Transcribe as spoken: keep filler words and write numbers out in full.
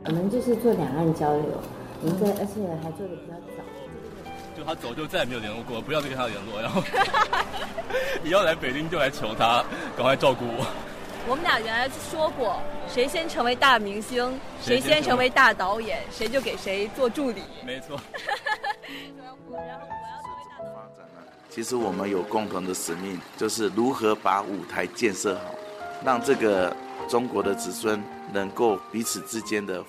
我们就是做两岸交流，我们在而且还做的比较早。 就他走就再也没有联络过，不要再跟他联络，然后以后来北京就来求他赶快照顾我。 我们俩原来说过，谁先成为大明星，谁先成为大导演，谁就给谁做助理。 没错。 然后我要成为大导演。 其实我们有共同的使命，就是如何把舞台建设好，让这个中国的子孙能够彼此之间的